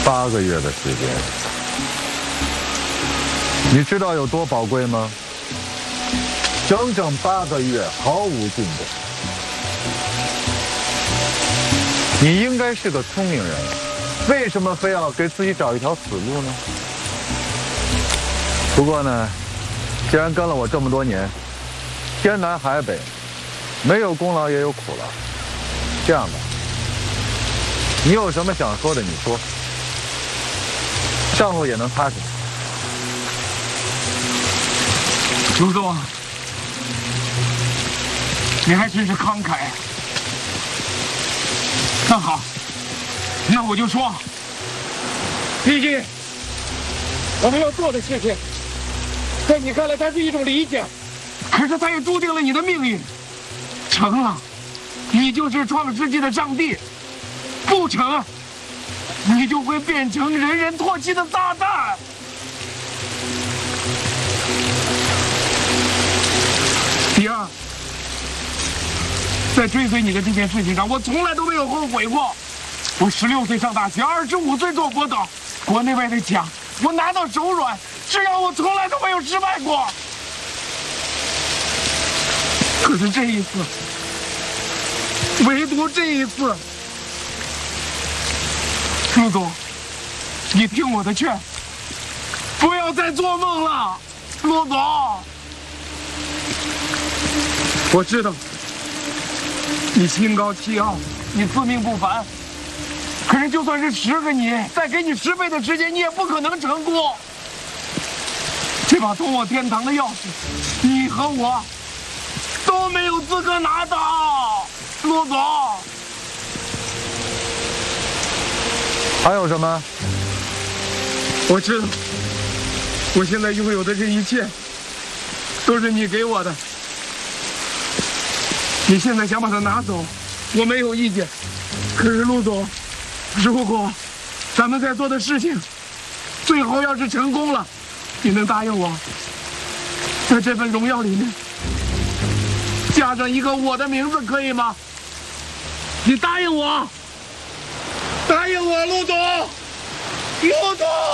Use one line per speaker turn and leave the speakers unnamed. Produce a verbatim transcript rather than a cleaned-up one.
八个月的时间，你知道有多宝贵吗？整整八个月毫无进展。你应该是个聪明人，为什么非要给自己找一条死路呢？不过呢，既然跟了我这么多年，天南海北，没有功劳也有苦劳。这样吧，你有什么想说的你说，上路也能踏实。
卢总，你还真是慷慨。那好，那我就说，毕竟我们要做的事情，在你看来它是一种理解，可是它也注定了你的命运。成了，你就是创世纪的上帝；不成，你就会变成人人唾弃的撒旦。第二，在追随你的这件事情上，我从来都没有后悔过。我十六岁上大学，二十五岁做博导，国内外的奖我拿到手软，只要我从来都没有失败过。可是这一次，唯独这一次，陆总，你听我的劝，不要再做梦了，陆总。我知道你心高气傲，你自命不凡，可是就算是十个你，再给你十倍的时间，你也不可能成功。这把通往天堂的钥匙，你和我都没有资格拿到，陆总。
还有什么？
我知道，我现在拥有的这一切，都是你给我的。你现在想把它拿走，我没有意见。可是陆总，如果咱们在做的事情，最后要是成功了，你能答应我，在这份荣耀里面加上一个我的名字，可以吗？你答应我，答应我，陆总，陆总。